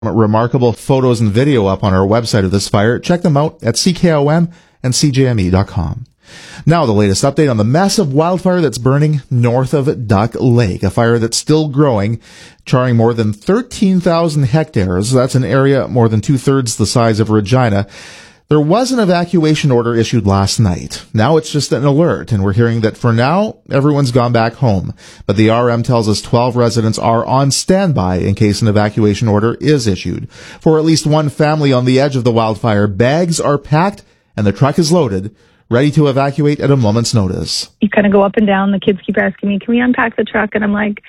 Remarkable photos and video up on our website of this fire. Check them out at CKOM and CJME.com. Now the latest update on the massive wildfire that's burning north of Duck Lake, a fire that's still growing, charring more than 13,000 hectares. That's an area more than 2/3 the size of Regina. There was an evacuation order issued last night. Now it's just an alert, and we're hearing that for now, everyone's gone back home. But the RM tells us 12 residents are on standby in case an evacuation order is issued. For at least one family on the edge of the wildfire, bags are packed and the truck is loaded, ready to evacuate at a moment's notice. You kind of go up and down. The kids keep asking me, can we unpack the truck? And I'm like,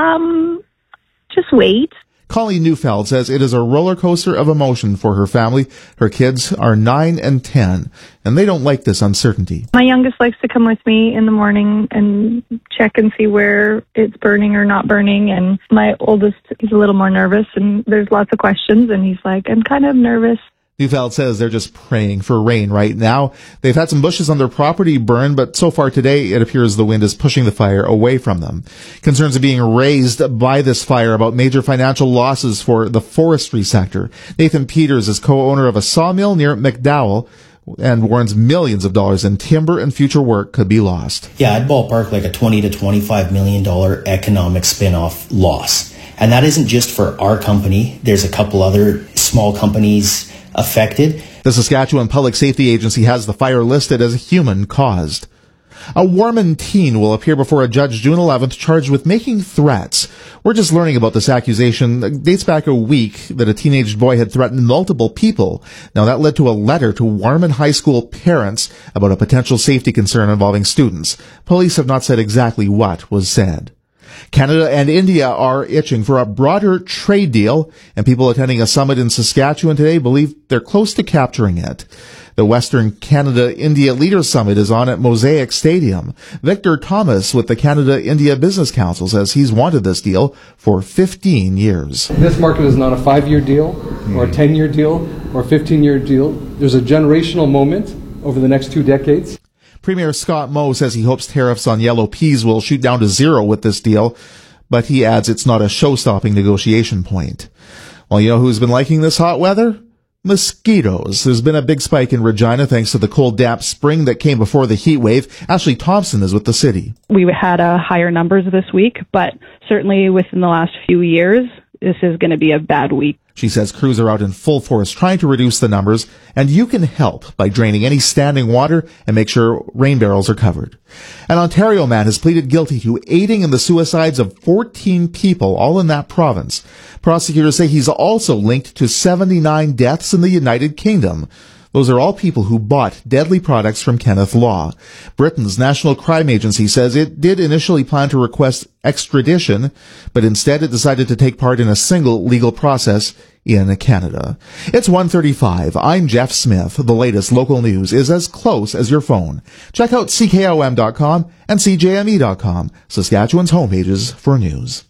just wait. Colleen Neufeld says it is a roller coaster of emotion for her family. Her kids are 9 and 10, and they don't like this uncertainty. My youngest likes to come with me in the morning and check and see where it's burning or not burning. And my oldest is a little more nervous, and there's lots of questions. And he's like, I'm kind of nervous. Neufeld says they're just praying for rain right now. They've had some bushes on their property burn, but so far today it appears the wind is pushing the fire away from them. Concerns are being raised by this fire about major financial losses for the forestry sector. Nathan Peters is co-owner of a sawmill near McDowell and warns millions of dollars in timber and future work could be lost. Yeah, I'd ballpark like a $20 to $25 million economic spin-off loss. And that isn't just for our company. There's a couple other small companies affected. The Saskatchewan Public Safety Agency has the fire listed as human-caused. A Warman teen will appear before a judge June 11th charged with making threats. We're just learning about this accusation. It dates back a week that a teenage boy had threatened multiple people. Now that led to a letter to Warman High School parents about a potential safety concern involving students. Police have not said exactly what was said. Canada and India are itching for a broader trade deal, and people attending a summit in Saskatchewan today believe they're close to capturing it. The Western Canada-India Leaders Summit is on at Mosaic Stadium. Victor Thomas with the Canada-India Business Council says he's wanted this deal for 15 years. This market is not a 5-year deal or a 10-year deal or a 15-year deal. There's a generational moment over the next 2 decades. Premier Scott Moe says he hopes tariffs on yellow peas will shoot down to zero with this deal, but he adds it's not a show-stopping negotiation point. Well, you know who's been liking this hot weather? Mosquitoes. There's been a big spike in Regina thanks to the cold, damp spring that came before the heat wave. Ashley Thompson is with the city. We had higher numbers this week, but certainly within the last few years, this is going to be a bad week. She says crews are out in full force trying to reduce the numbers, and you can help by draining any standing water and make sure rain barrels are covered. An Ontario man has pleaded guilty to aiding in the suicides of 14 people, all in that province. Prosecutors say he's also linked to 79 deaths in the United Kingdom. Those are all people who bought deadly products from Kenneth Law. Britain's National Crime Agency says it did initially plan to request extradition, but instead it decided to take part in a single legal process in Canada. It's 1:35. I'm Jeff Smith. The latest local news is as close as your phone. Check out CKOM.com and CJME.com, Saskatchewan's homepages for news.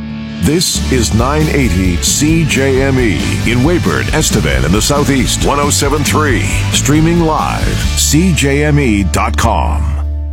This is 980 CJME in Weyburn, Estevan in the Southeast. 107.3. Streaming live. CJME.com.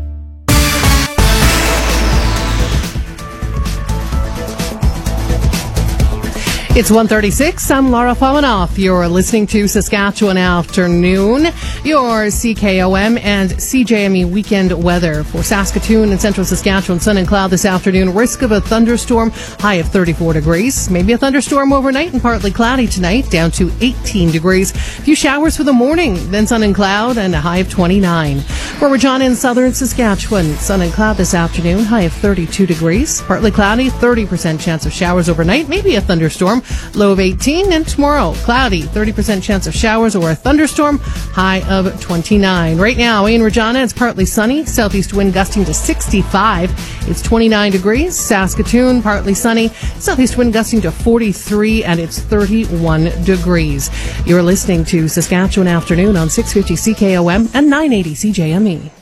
It's 1:36. I'm Laura Famanoff. You're listening to Saskatchewan Afternoon, your CKOM and CJME weekend weather for Saskatoon and Central Saskatchewan. Sun and cloud this afternoon. Risk of a thunderstorm. High of 34 degrees. Maybe a thunderstorm overnight and partly cloudy tonight. Down to 18 degrees. A few showers for the morning. Then sun and cloud and a high of 29. For Regina in southern Saskatchewan. Sun and cloud this afternoon. High of 32 degrees. Partly cloudy. 30% chance of showers overnight. Maybe a thunderstorm. Low of 18, and tomorrow, cloudy, 30% chance of showers or a thunderstorm, high of 29. Right now, in Regina, it's partly sunny, southeast wind gusting to 65. It's 29 degrees. Saskatoon, partly sunny, southeast wind gusting to 43, and it's 31 degrees. You're listening to Saskatchewan Afternoon on 650 CKOM and 980 CJME.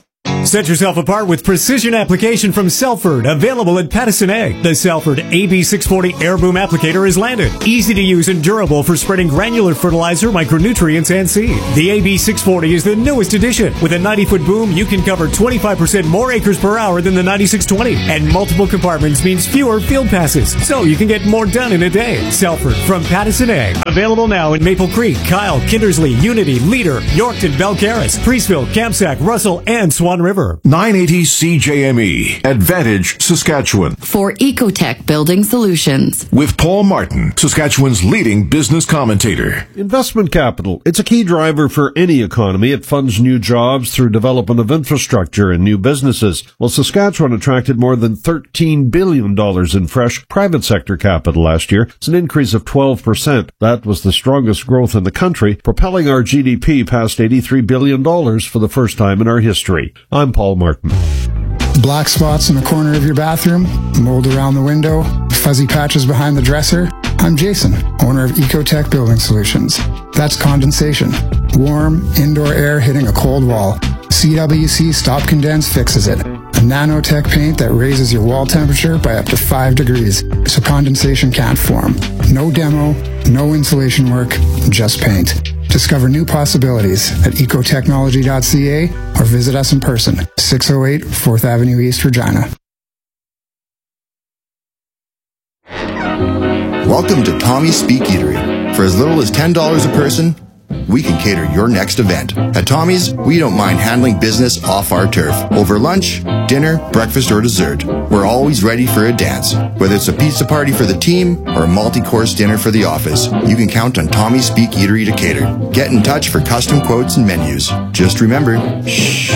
Set yourself apart with precision application from Selford, available at Pattison Ag. The Selford AB640 Air Boom Applicator is landed. Easy to use and durable for spreading granular fertilizer, micronutrients, and seed. The AB640 is the newest addition. With a 90-foot boom, you can cover 25% more acres per hour than the 9620. And multiple compartments means fewer field passes, so you can get more done in a day. Selford from Pattison Ag. Available now in Maple Creek, Kyle, Kindersley, Unity, Leader, Yorkton, Belcaris, Priestville, Kamsack, Russell, and Swan River. 980 CJME, Advantage, Saskatchewan. For Ecotech Building Solutions. With Paul Martin, Saskatchewan's leading business commentator. Investment capital. It's a key driver for any economy. It funds new jobs through development of infrastructure and new businesses. Well, Saskatchewan attracted more than $13 billion in fresh private sector capital last year. It's an increase of 12%. That was the strongest growth in the country, propelling our GDP past $83 billion for the first time in our history. I'm Paul Martin. Black spots in the corner of your bathroom, mold around the window, fuzzy patches behind the dresser. I'm Jason, owner of Ecotech Building Solutions. That's condensation. Warm, indoor air hitting a cold wall. CWC Stop Condense fixes it. A nanotech paint that raises your wall temperature by up to 5 degrees, so condensation can't form. No demo, no insulation work, just paint. Discover new possibilities at ecotechnology.ca or visit us in person, 608 4th Avenue East, Regina. Welcome to Tommy's Speak Eatery. For as little as $10 a person, we can cater your next event. At Tommy's, we don't mind handling business off our turf. Over lunch, dinner, breakfast, or dessert, we're always ready for a dance. Whether it's a pizza party for the team or a multi-course dinner for the office, you can count on Tommy's Speak Eatery to cater. Get in touch for custom quotes and menus. Just remember, shh.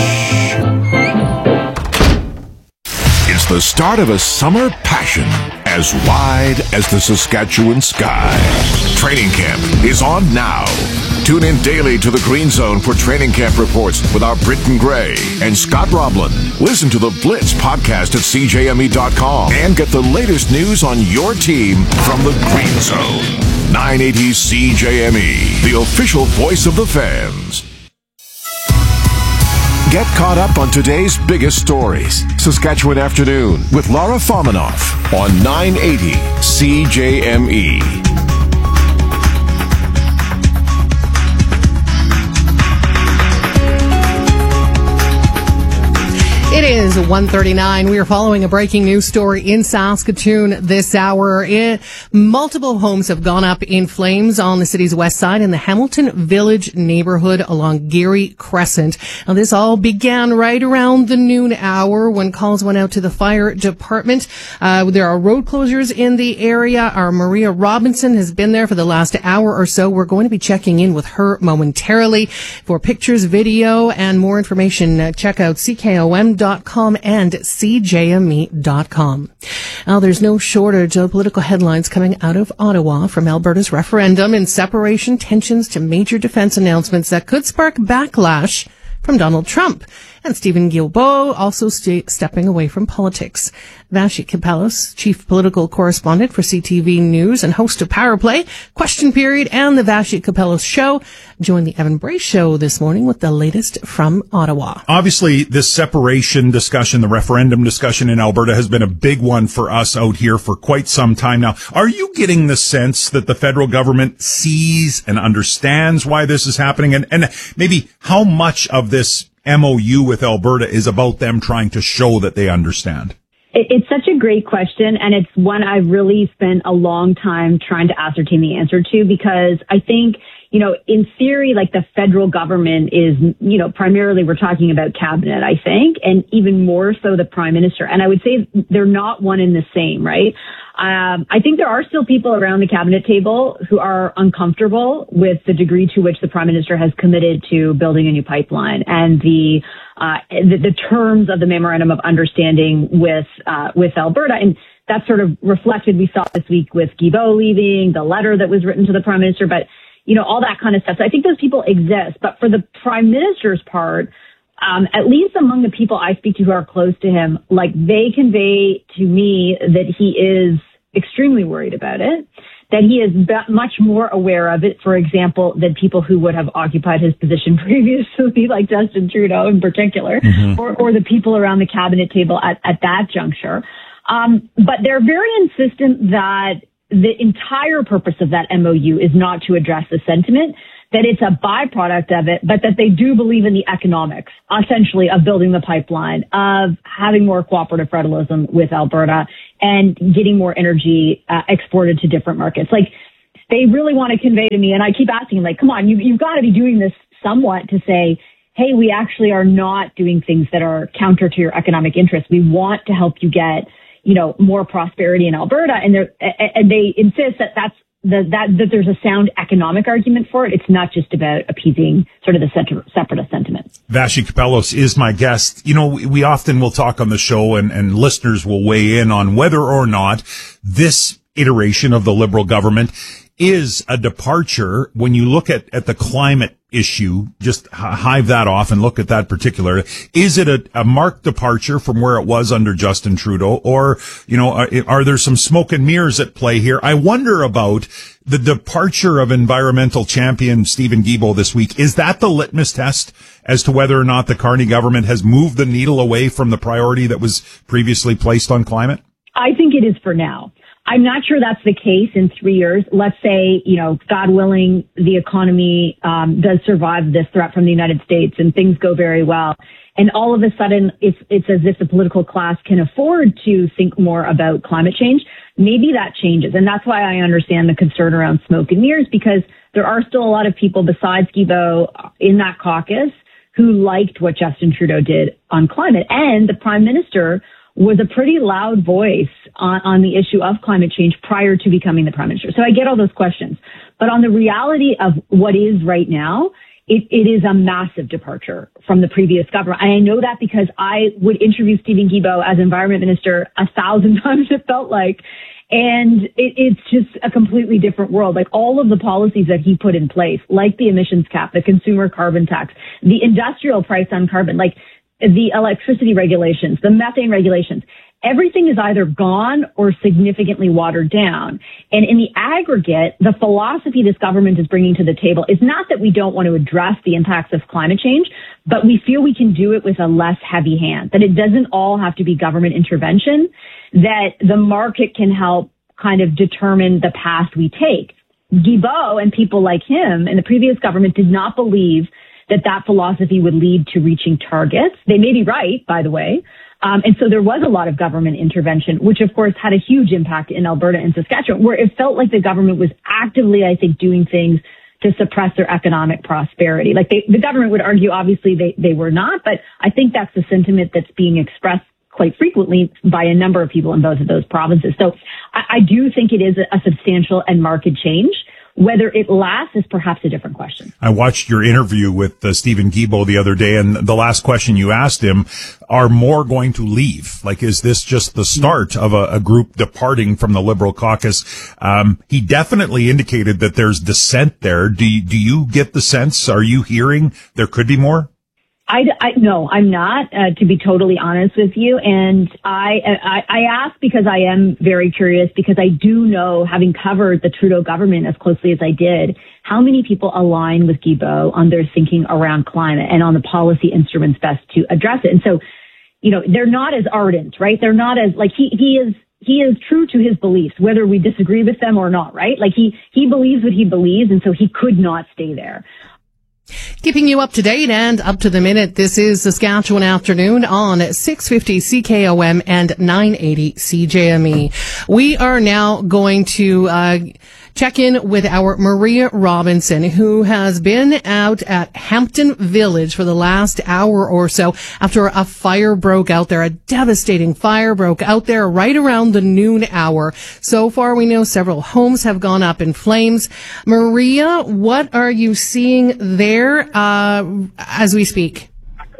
It's the start of a summer passion as wide as the Saskatchewan sky. Training camp is on now. Tune in daily to the Green Zone for training camp reports with our Britton Gray and Scott Roblin. Listen to the Blitz podcast at CJME.com and get the latest news on your team from the Green Zone. 980 CJME, the official voice of the fans. Get caught up on today's biggest stories. Saskatchewan Afternoon with Laura Fominoff on 980 CJME. It is 1:39. We are following a breaking news story in Saskatoon this hour. Multiple homes have gone up in flames on the city's west side in the Hamilton Village neighborhood along Geary Crescent. Now, this all began right around the noon hour when calls went out to the fire department. There are road closures in the area. Our Maria Robinson has been there for the last hour or so. We're going to be checking in with her momentarily. For pictures, video, and more information, check out CKOM.com and CJME.com. Now, there's no shortage of political headlines coming out of Ottawa, from Alberta's referendum and separation tensions to major defense announcements that could spark backlash from Donald Trump. And Stephen Guilbeault also stepping away from politics. Vashi Kapelos, chief political correspondent for CTV News and host of Power Play, Question Period, and the Vashi Kapelos Show, joined the Evan Bray Show this morning with the latest from Ottawa. Obviously, this separation discussion, the referendum discussion in Alberta, has been a big one for us out here for quite some time now. Are you getting the sense that the federal government sees and understands why this is happening? And maybe how much of this MOU with Alberta is about them trying to show that they understand? It's such a great question, and it's one I've really spent a long time trying to ascertain the answer to, because I think, in theory, like, the federal government is, primarily we're talking about cabinet, I think, and even more so the prime minister. And I would say they're not one and the same, right? I think there are still people around the cabinet table who are uncomfortable with the degree to which the prime minister has committed to building a new pipeline and the terms of the memorandum of understanding with Alberta. And that's sort of reflected, we saw this week with Guilbeault leaving, the letter that was written to the prime minister, but, all that kind of stuff. So I think those people exist. But for the prime minister's part, at least among the people I speak to who are close to him, like, they convey to me that he is extremely worried about it, that he is much more aware of it, for example, than people who would have occupied his position previously, like Justin Trudeau in particular, or the people around the cabinet table at that juncture. But they're very insistent that the entire purpose of that MOU is not to address the sentiment, that it's a byproduct of it, but that they do believe in the economics, essentially, of building the pipeline, of having more cooperative federalism with Alberta, and getting more energy exported to different markets. Like, they really want to convey to me, and I keep asking, like, come on, you've got to be doing this somewhat to say, hey, we actually are not doing things that are counter to your economic interests. We want to help you get, more prosperity in Alberta, and they insist that that there's a sound economic argument for it. It's not just about appeasing sort of the separatist sentiment. Vassy Kapelos is my guest. We often will talk on the show, and listeners will weigh in on whether or not this iteration of the Liberal government is a departure. When you look at the climate issue, just hive that off and look at that particular. Is it a marked departure from where it was under Justin Trudeau, or, are there some smoke and mirrors at play here? I wonder about the departure of environmental champion Steven Guilbeault this week. Is that the litmus test as to whether or not the Carney government has moved the needle away from the priority that was previously placed on climate? I think it is for now. I'm not sure that's the case in 3 years. Let's say, God willing, the economy does survive this threat from the United States and things go very well. And all of a sudden, it's as if the political class can afford to think more about climate change. Maybe that changes. And that's why I understand the concern around smoke and mirrors, because there are still a lot of people besides Guilbeault in that caucus who liked what Justin Trudeau did on climate. And the Prime Minister was a pretty loud voice on the issue of climate change prior to becoming the Prime Minister. So I get all those questions. But on the reality of what is right now, it is a massive departure from the previous government. And I know that because I would interview Steven Guilbeault as Environment Minister 1,000 times, it felt like. And it's just a completely different world. Like, all of the policies that he put in place, like the emissions cap, the consumer carbon tax, the industrial price on carbon, like the electricity regulations, the methane regulations, everything is either gone or significantly watered down. And in the aggregate, the philosophy this government is bringing to the table is not that we don't want to address the impacts of climate change, but we feel we can do it with a less heavy hand, that it doesn't all have to be government intervention, that the market can help kind of determine the path we take. Guilbeault and people like him in the previous government did not believe that philosophy would lead to reaching targets. They may be right, by the way. And so there was a lot of government intervention, which of course had a huge impact in Alberta and Saskatchewan, where it felt like the government was actively, I think, doing things to suppress their economic prosperity. Like, the government would argue, obviously, they were not, but I think that's the sentiment that's being expressed quite frequently by a number of people in both of those provinces. So I do think it is a substantial and marked change. Whether it lasts is perhaps a different question. I watched your interview with Steven Guilbeault the other day, and the last question you asked him, are more going to leave? Like, is this just the start of a group departing from the Liberal caucus? He definitely indicated that there's dissent there. Do you get the sense? Are you hearing there could be more? No, I'm not, to be totally honest with you. And I ask because I am very curious, because I do know, having covered the Trudeau government as closely as I did, how many people align with Guilbeault on their thinking around climate and on the policy instruments best to address it. And so, they're not as ardent, right? They're not as, like, he is true to his beliefs, whether we disagree with them or not, right? Like, he believes what he believes, and so he could not stay there. Keeping you up to date and up to the minute, this is Saskatchewan Afternoon on 650 CKOM and 980 CJME. We are now going to check in with our Maria Robinson, who has been out at Hampton Village for the last hour or so after a fire broke out there. A devastating fire broke out there right around the noon hour. So far, we know several homes have gone up in flames. Maria, what are you seeing there as we speak?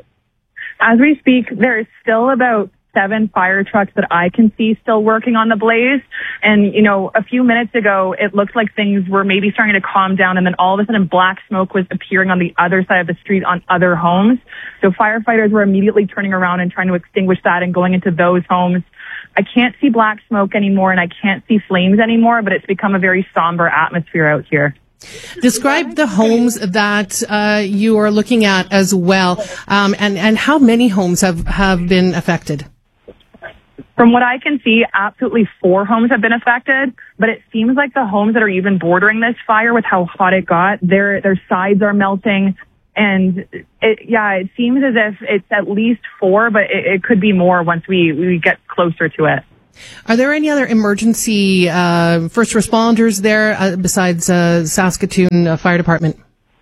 As we speak, there is still about 7 fire trucks that I can see still working on the blaze. And, a few minutes ago, it looked like things were maybe starting to calm down, and then all of a sudden black smoke was appearing on the other side of the street on other homes. So firefighters were immediately turning around and trying to extinguish that and going into those homes. I can't see black smoke anymore and I can't see flames anymore, but it's become a very somber atmosphere out here. Describe the homes that you are looking at as well, and how many homes have been affected? From what I can see, absolutely 4 homes have been affected, but it seems like the homes that are even bordering this fire with how hot it got, their sides are melting. And it seems as if it's at least 4, but it could be more once we get closer to it. Are there any other emergency first responders there besides Saskatoon Fire Department?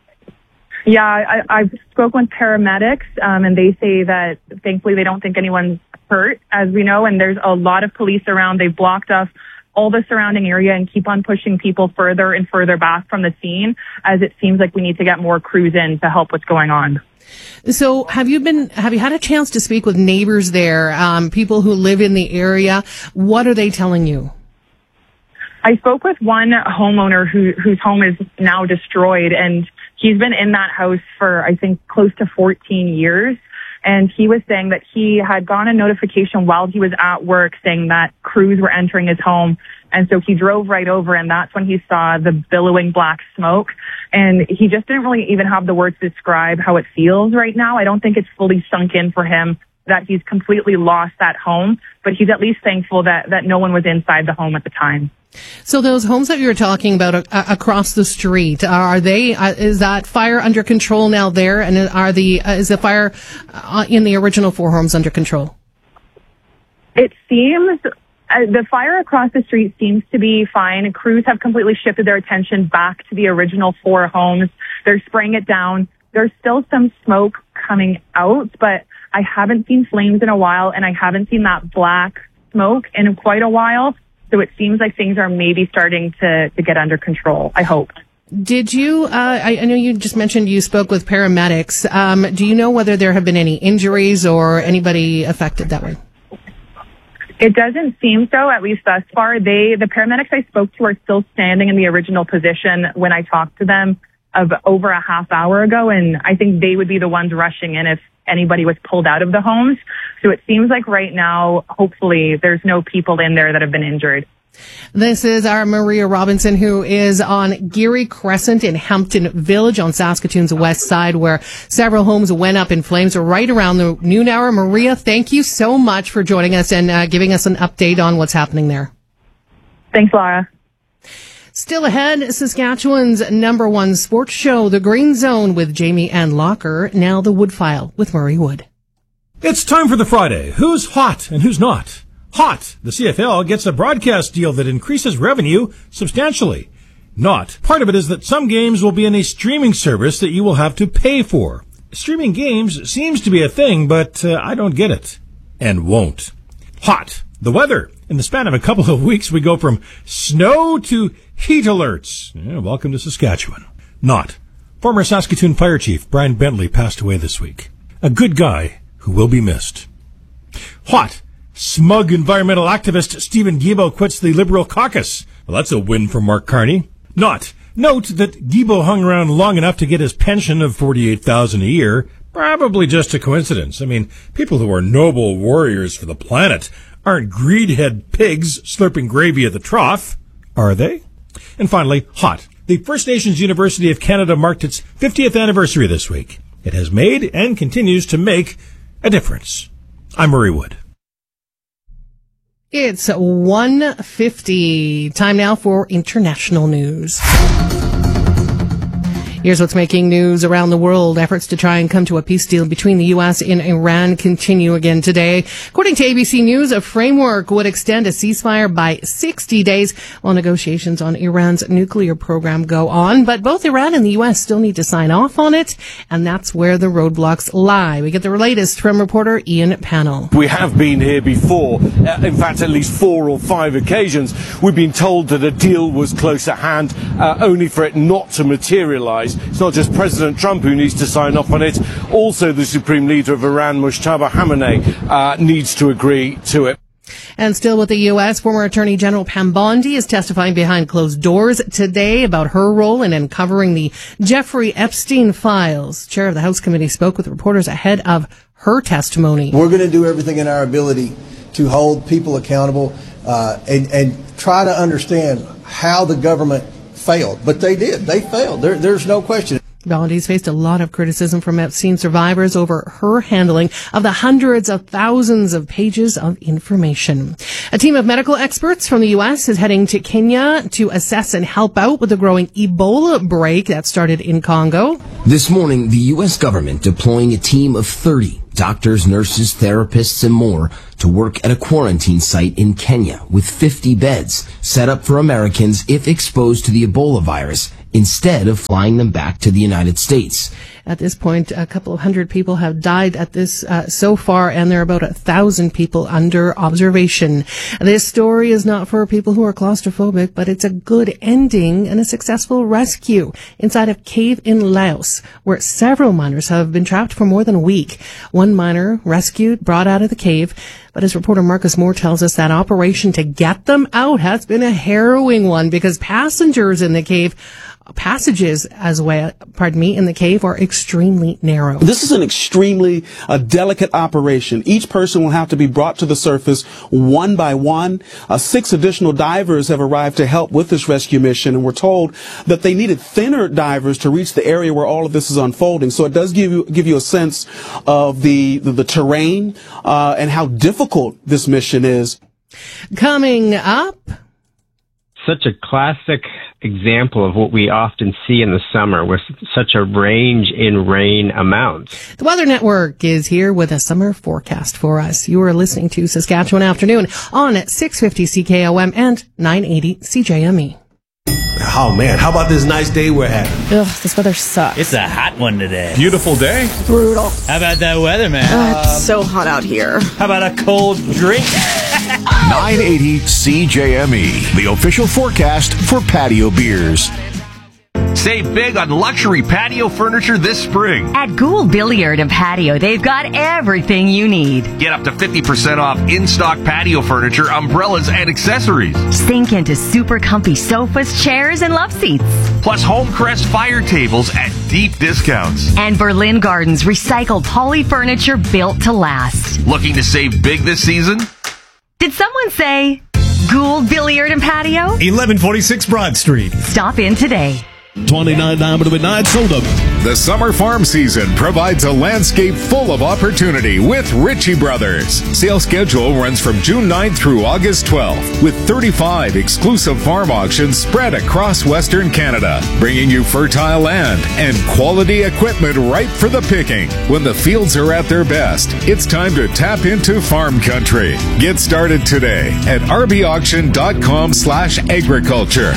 Yeah, I've spoken with paramedics, and they say that thankfully they don't think anyone's hurt, as we know, and there's a lot of police around. They've blocked off all the surrounding area and keep on pushing people further and further back from the scene, as it seems like we need to get more crews in to help what's going on. So have you had a chance to speak with neighbors there, people who live in the area? What are they telling you? I spoke with one homeowner whose home is now destroyed, and he's been in that house for, I think, close to 14 years. And he was saying that he had gotten a notification while he was at work saying that crews were entering his home. And so he drove right over, and that's when he saw the billowing black smoke. And he just didn't really even have the words to describe how it feels right now. I don't think it's fully sunk in for him that he's completely lost that home, but he's at least thankful that no one was inside the home at the time. So those homes that you were talking about across the street, are they, is that fire under control now there? And is the fire in the original 4 homes under control? It seems the fire across the street seems to be fine. Crews have completely shifted their attention back to the original 4 homes. They're spraying it down. There's still some smoke coming out, but I haven't seen flames in a while, and I haven't seen that black smoke in quite a while. So it seems like things are maybe starting to get under control, I hope. Did you, I know you just mentioned you spoke with paramedics. Do you know whether there have been any injuries or anybody affected that way? It doesn't seem so, at least thus far. The paramedics I spoke to are still standing in the original position when I talked to them of over a half hour ago, and I think they would be the ones rushing in if anybody was pulled out of the homes. So it seems like right now, hopefully, there's no people in there that have been injured. This is our Maria Robinson, who is on Geary Crescent in Hampton Village on Saskatoon's west side, where several homes went up in flames right around the noon hour. Maria, thank you so much for joining us and giving us an update on what's happening there. Thanks, Laura. Still ahead, Saskatchewan's #1 sports show, The Green Zone with Jamie Ann Locker. Now the Woodfile with Murray Wood. It's time for the Friday. Who's hot and who's not? Hot. The CFL gets a broadcast deal that increases revenue substantially. Not. Part of it is that some games will be in a streaming service that you will have to pay for. Streaming games seems to be a thing, but I don't get it. And won't. Hot. The weather. In the span of a couple of weeks, we go from snow to heat alerts. Yeah, welcome to Saskatchewan. Not. Former Saskatoon Fire Chief Brian Bentley passed away this week. A good guy who will be missed. Hot. Smug environmental activist Stephen Guilbeault quits the Liberal caucus. Well, that's a win for Mark Carney. Not. Note that Guilbeault hung around long enough to get his pension of $48,000 a year. Probably just a coincidence. I mean, people who are noble warriors for the planet aren't greedhead pigs slurping gravy at the trough, are they? And finally, hot. The First Nations University of Canada marked its 50th anniversary this week. It has made and continues to make a difference. I'm Murray Wood. It's 1:50. Time now for international news. Here's what's making news around the world. Efforts to try and come to a peace deal between the U.S. and Iran continue again today. According to ABC News, a framework would extend a ceasefire by 60 days while negotiations on Iran's nuclear program go on. But both Iran and the U.S. still need to sign off on it, and that's where the roadblocks lie. We get the latest from reporter Ian Pannell. We have been here before. In fact, at least 4 or 5 occasions. We've been told that a deal was close at hand, only for it not to materialize. It's not just President Trump who needs to sign off on it. Also, the Supreme Leader of Iran, Mojtaba Khamenei, needs to agree to it. And still with the U.S., former Attorney General Pam Bondi is testifying behind closed doors today about her role in uncovering the Jeffrey Epstein files. Chair of the House Committee spoke with reporters ahead of her testimony. We're going to do everything in our ability to hold people accountable and try to understand how the government failed. But they did. They failed. There's no question. Valdez faced a lot of criticism from Epstein survivors over her handling of the hundreds of thousands of pages of information. A team of medical experts from the U.S. is heading to Kenya to assess and help out with the growing Ebola outbreak that started in Congo. This morning, the U.S. government deploying a team of 30 doctors, nurses, therapists, and more to work at a quarantine site in Kenya with 50 beds set up for Americans if exposed to the Ebola virus, instead of flying them back to the United States. At this point, a couple of hundred people have died at this so far, and there are about 1,000 people under observation. This story is not for people who are claustrophobic, but it's a good ending and a successful rescue inside a cave in Laos, where several miners have been trapped for more than a week. One miner rescued, brought out of the cave, but as reporter Marcus Moore tells us, that operation to get them out has been a harrowing one because passengers in the cave passages in the cave are extremely narrow. This is an extremely delicate operation. Each person will have to be brought to the surface one by one. 6 additional divers have arrived to help with this rescue mission, and we're told that they needed thinner divers to reach the area where all of this is unfolding. So it does give you a sense of the terrain and how difficult this mission is. Coming up, such a classic example of what we often see in the summer with such a range in rain amounts. The Weather Network is here with a summer forecast for us. You are listening to Saskatchewan Afternoon on 650 CKOM and 980 CJME. Oh man, how about this nice day we're having? Ugh, this weather sucks. It's a hot one today. Beautiful day. Brutal. How about that weather, man? It's so hot out here. How about a cold drink? 980 CJME, the official forecast for patio beers. Save big on luxury patio furniture this spring. At Gould Billiard and Patio, they've got everything you need. Get up to 50% off in-stock patio furniture, umbrellas, and accessories. Sink into super comfy sofas, chairs, and love seats. Plus Homecrest fire tables at deep discounts. And Berlin Gardens recycled poly furniture built to last. Looking to save big this season? Did someone say Gould Billiard and Patio? 1146 Broad Street. Stop in today. 29 Diamond Midnight Soda. The summer farm season provides a landscape full of opportunity with Ritchie Brothers. Sales schedule runs from June 9th through August 12th with 35 exclusive farm auctions spread across Western Canada, bringing you fertile land and quality equipment ripe for the picking. When the fields are at their best, it's time to tap into farm country. Get started today at rbauction.com/agriculture.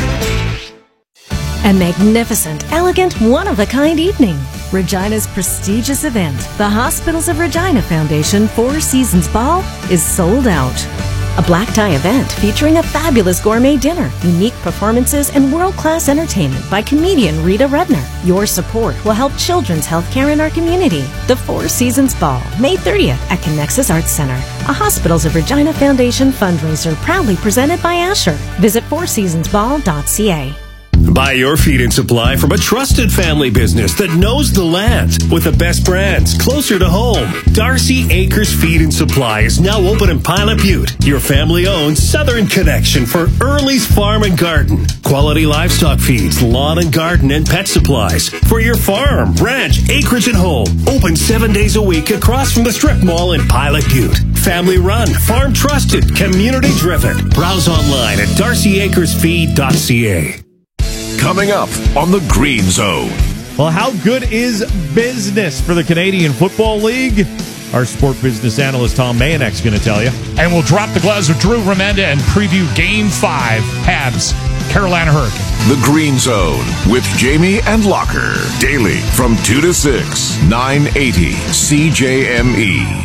A magnificent, elegant, one-of-a-kind evening. Regina's prestigious event, the Hospitals of Regina Foundation Four Seasons Ball, is sold out. A black tie event featuring a fabulous gourmet dinner, unique performances, and world-class entertainment by comedian Rita Redner. Your support will help children's health care in our community. The Four Seasons Ball, May 30th at Connexus Arts Center, a Hospitals of Regina Foundation fundraiser proudly presented by Asher. Visit fourseasonsball.ca. Buy your feed and supply from a trusted family business that knows the land with the best brands closer to home. Darcy Acres Feed and Supply is now open in Pilot Butte, your family-owned southern connection for Early's Farm and Garden. Quality livestock feeds, lawn and garden, and pet supplies for your farm, ranch, acreage, and home. Open 7 days a week across from the Strip Mall in Pilot Butte. Family run, farm trusted, community driven. Browse online at darcyacresfeed.ca. Coming up on the Green Zone. Well, how good is business for the Canadian Football League? Our sport business analyst Tom Mayanek's going to tell you. And we'll drop the gloves with Drew Remenda and preview Game 5, Habs, Carolina Hurricanes. The Green Zone with Jamie and Locker. Daily from 2 to 6, 980 CJME.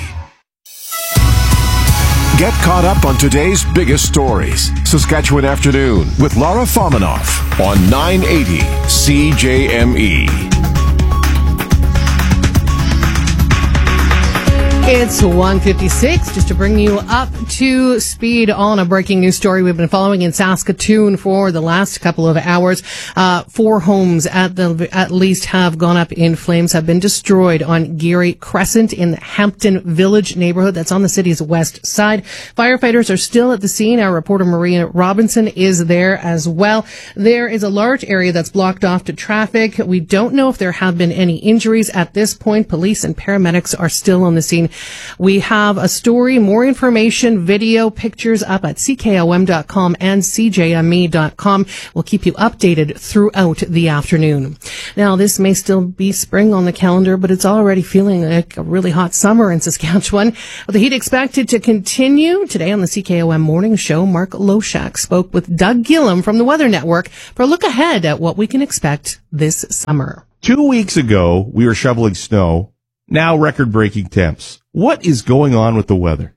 Get caught up on today's biggest stories. Saskatchewan Afternoon with Laura Fominoff on 980 CJME. It's 1:56, just to bring you up to speed on a breaking news story we've been following in Saskatoon for the last couple of hours. 4 homes at least have gone up in flames, have been destroyed on Geary Crescent in the Hampton Village neighborhood. That's on the city's west side. Firefighters are still at the scene. Our reporter Maria Robinson is there as well. There is a large area that's blocked off to traffic. We don't know if there have been any injuries at this point. Police and paramedics are still on the scene. We have a story, more information, video, pictures up at ckom.com and cjme.com. We'll keep you updated throughout the afternoon. Now, this may still be spring on the calendar, but it's already feeling like a really hot summer in Saskatchewan. With the heat expected to continue, today on the CKOM Morning Show, Mark Loshak spoke with Doug Gillum from the Weather Network for a look ahead at what we can expect this summer. 2 weeks ago, we were shoveling snow. Now record-breaking temps. What is going on with the weather?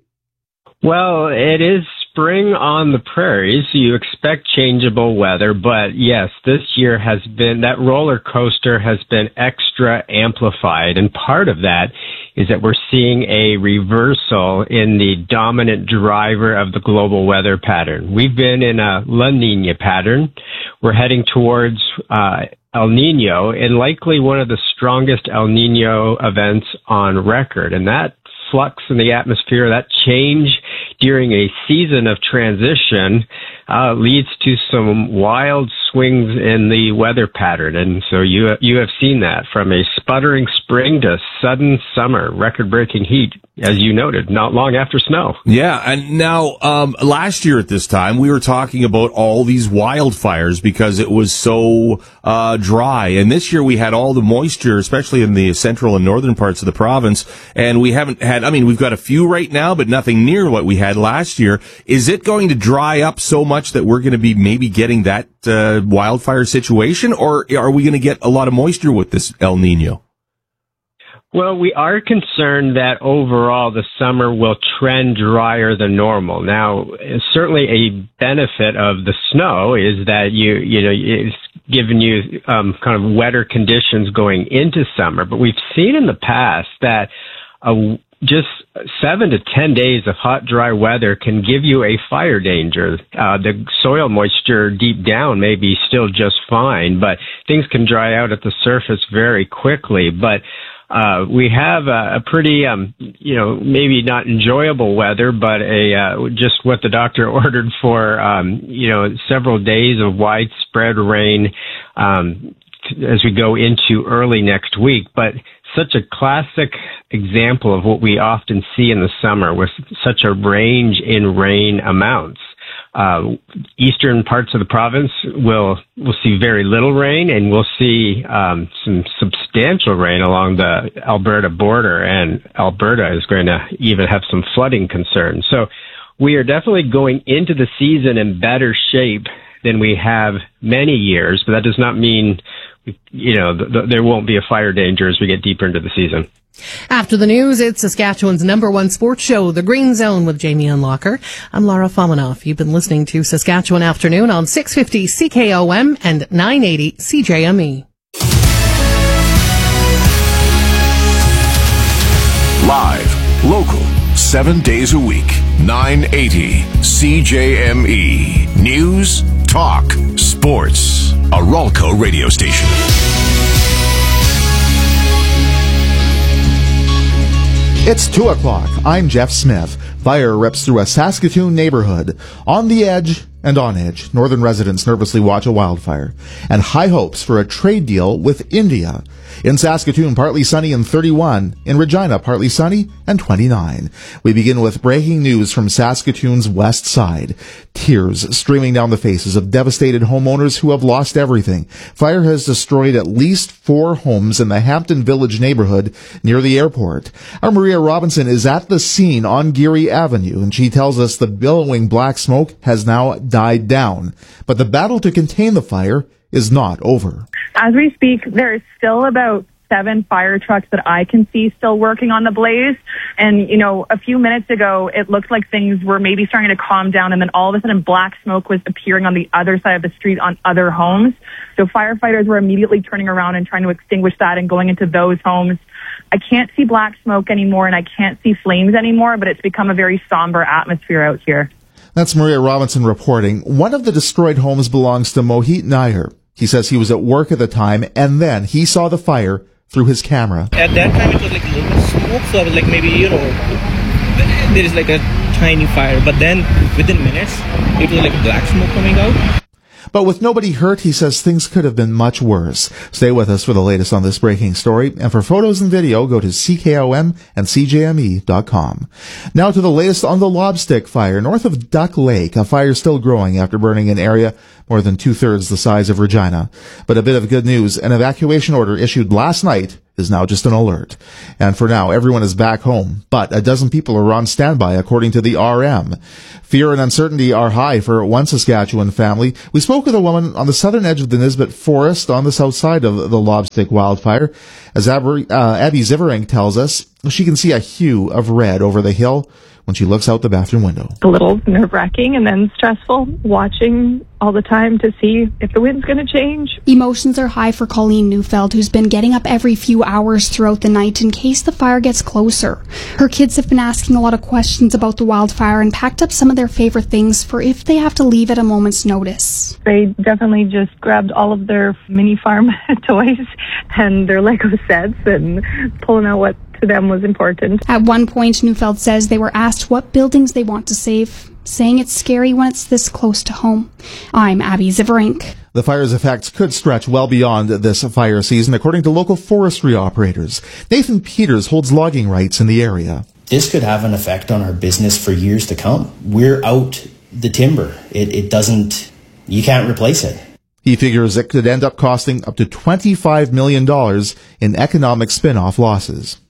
Well, it is spring on the prairies, so you expect changeable weather, but yes, this year has been, that roller coaster has been extra amplified, and part of that is that we're seeing a reversal in the dominant driver of the global weather pattern. We've been in a La Nina pattern. We're heading towards El Nino, and likely one of the strongest El Nino events on record. And that flux in the atmosphere, that change during a season of transition, leads to some wild swings in the weather pattern. And so you have seen that from a sputtering spring to sudden summer, record-breaking heat, as you noted, not long after snow. Yeah, and now last year at this time, we were talking about all these wildfires because it was so dry. And this year we had all the moisture, especially in the central and northern parts of the province. And we haven't had, I mean, we've got a few right now, but nothing near what we had last year. Is it going to dry up so much that we're going to be maybe getting that wildfire situation, or are we going to get a lot of moisture with this El Nino? Well, we are concerned that overall the summer will trend drier than normal. Now, certainly a benefit of the snow is that it's given you kind of wetter conditions going into summer. But we've seen in the past that just 7 to 10 days of hot, dry weather can give you a fire danger. The soil moisture deep down may be still just fine, but things can dry out at the surface very quickly. But we have a pretty, maybe not enjoyable weather, but just what the doctor ordered for, several days of widespread rain as we go into early next week. But such a classic example of what we often see in the summer with such a range in rain amounts. Eastern parts of the province will see very little rain, and we'll see some substantial rain along the Alberta border, and Alberta is going to even have some flooding concerns. So we are definitely going into the season in better shape than we have many years, but that does not mean there won't be a fire danger as we get deeper into the season. After the news, it's Saskatchewan's #1 sports show, The Green Zone with Jamie Unlocker. I'm Lara Famanoff. You've been listening to Saskatchewan Afternoon on 650 CKOM and 980 CJME. Live, local, 7 days a week, 980 CJME. News, talk, sports. A Ralco radio station. It's 2 o'clock. I'm Jeff Smith. Fire rips through a Saskatoon neighborhood. On the edge and on edge, northern residents nervously watch a wildfire. And high hopes for a trade deal with India. In Saskatoon, partly sunny and 31. In Regina, partly sunny and 29. We begin with breaking news from Saskatoon's west side. Tears streaming down the faces of devastated homeowners who have lost everything. Fire has destroyed at least 4 homes in the Hampton Village neighborhood near the airport. Our Maria Robinson is at the scene on Geary Avenue, and she tells us the billowing black smoke has now died down. But the battle to contain the fire is not over. As we speak, there is still about 7 fire trucks that I can see still working on the blaze. And, a few minutes ago, it looked like things were maybe starting to calm down. And then all of a sudden, black smoke was appearing on the other side of the street on other homes. So firefighters were immediately turning around and trying to extinguish that and going into those homes. I can't see black smoke anymore and I can't see flames anymore, but it's become a very somber atmosphere out here. That's Maria Robinson reporting. One of the destroyed homes belongs to Mohit Nair. He says he was at work at the time, and then he saw the fire through his camera. At that time, it was like a little bit of smoke, so I was like, maybe, there is like a tiny fire. But then, within minutes, it was like black smoke coming out. But with nobody hurt, he says things could have been much worse. Stay with us for the latest on this breaking story. And for photos and video, go to CKOM and CJME.com. Now to the latest on the Lobstick fire. North of Duck Lake, a fire still growing after burning an area more than 2/3 the size of Regina. But a bit of good news. An evacuation order issued last night is now just an alert. And for now, everyone is back home. But a dozen people are on standby, according to the RM. Fear and uncertainty are high for one Saskatchewan family. We spoke with a woman on the southern edge of the Nisbet Forest on the south side of the Lobstick wildfire. As Abby Ziverink tells us, she can see a hue of red over the hill when she looks out the bathroom window. A little nerve-wracking and then stressful, watching all the time to see if the wind's going to change. Emotions are high for Colleen Neufeld, who's been getting up every few hours throughout the night in case the fire gets closer. Her kids have been asking a lot of questions about the wildfire and packed up some of their favorite things for if they have to leave at a moment's notice. They definitely just grabbed all of their mini farm toys and their Lego sets and pulling out what to them was important. At one point, Neufeld says they were asked what buildings they want to save, saying it's scary when it's this close to home. I'm Abby Ziverink. The fire's effects could stretch well beyond this fire season, according to local forestry operators. Nathan Peters holds logging rights in the area. This could have an effect on our business for years to come. We're out the timber. It doesn't, you can't replace it. He figures it could end up costing up to $25 million in economic spin-off losses.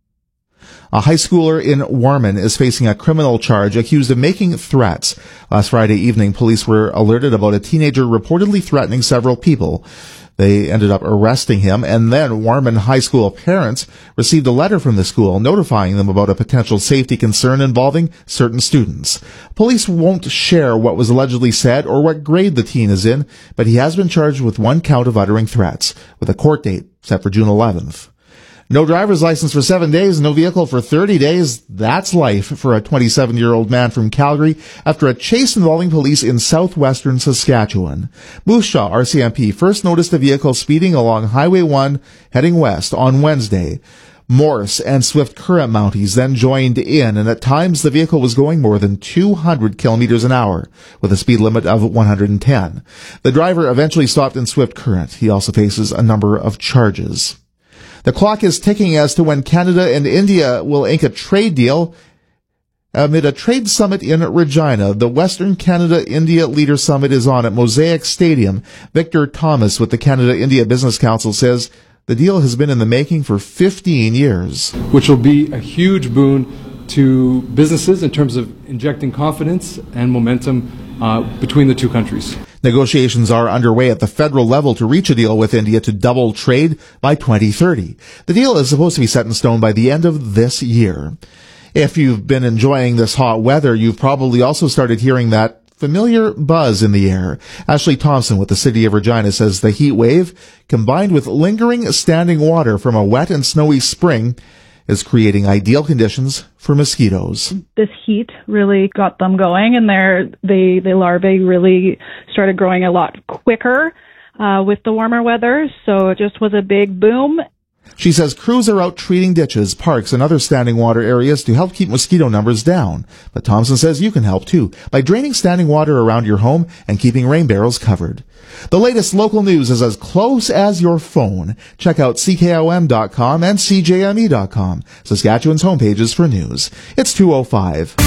A high schooler in Warman is facing a criminal charge accused of making threats. Last Friday evening, police were alerted about a teenager reportedly threatening several people. They ended up arresting him, and then Warman High School parents received a letter from the school notifying them about a potential safety concern involving certain students. Police won't share what was allegedly said or what grade the teen is in, but he has been charged with one count of uttering threats, with a court date set for June 11th. No driver's license for 7 days, no vehicle for 30 days. That's life for a 27-year-old man from Calgary after a chase involving police in southwestern Saskatchewan. Moose Jaw RCMP first noticed a vehicle speeding along Highway 1 heading west on Wednesday. Morse and Swift Current Mounties then joined in, and at times the vehicle was going more than 200 kilometers an hour with a speed limit of 110. The driver eventually stopped in Swift Current. He also faces a number of charges. The clock is ticking as to when Canada and India will ink a trade deal amid a trade summit in Regina. The Western Canada-India Leader Summit is on at Mosaic Stadium. Victor Thomas with the Canada-India Business Council says the deal has been in the making for 15 years. Which will be a huge boon to businesses in terms of injecting confidence and momentum between the two countries. Negotiations are underway at the federal level to reach a deal with India to double trade by 2030. The deal is supposed to be set in stone by the end of this year. If you've been enjoying this hot weather, you've probably also started hearing that familiar buzz in the air. Ashley Thompson with the City of Regina says the heat wave, combined with lingering standing water from a wet and snowy spring, is creating ideal conditions for mosquitoes. This heat really got them going, and the larvae really started growing a lot quicker with the warmer weather, so it just was a big boom. She says crews are out treating ditches, parks, and other standing water areas to help keep mosquito numbers down. But Thompson says you can help too by draining standing water around your home and keeping rain barrels covered. The latest local news is as close as your phone. Check out CKOM.com and CJME.com, Saskatchewan's homepages for news. It's 2:05.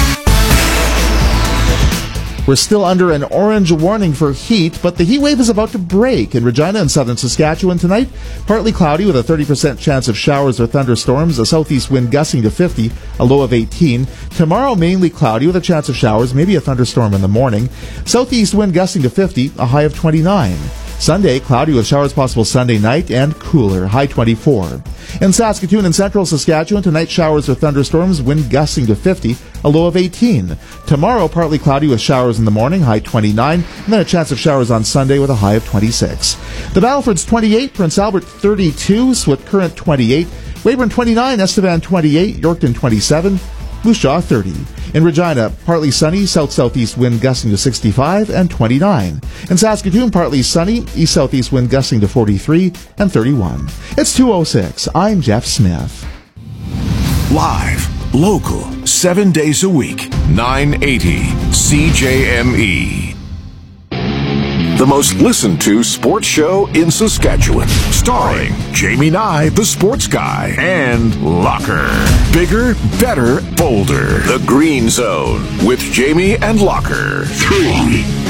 We're still under an orange warning for heat, but the heat wave is about to break in Regina and southern Saskatchewan tonight. Partly cloudy with a 30% chance of showers or thunderstorms, a southeast wind gusting to 50, a low of 18. Tomorrow, mainly cloudy with a chance of showers, maybe a thunderstorm in the morning. Southeast wind gusting to 50, a high of 29. Sunday, cloudy with showers possible Sunday night and cooler, high 24. In Saskatoon and central Saskatchewan, tonight showers or thunderstorms, wind gusting to 50, a low of 18. Tomorrow, partly cloudy with showers in the morning, high 29, and then a chance of showers on Sunday with a high of 26. The Battleford's 28, Prince Albert 32, Swift Current 28, Weyburn 29, Estevan 28, Yorkton 27, Moose Jaw 30. In Regina, partly sunny, south-southeast wind gusting to 65 and 29. In Saskatoon, partly sunny, east-southeast wind gusting to 43 and 31. It's 2:06. I'm Jeff Smith. Live, local, 7 days a week, 980 CJME. The most listened to sports show in Saskatchewan. Starring Jamie Nye, the sports guy, and Locker. Bigger, better, bolder. The Green Zone with Jamie and Locker. 3.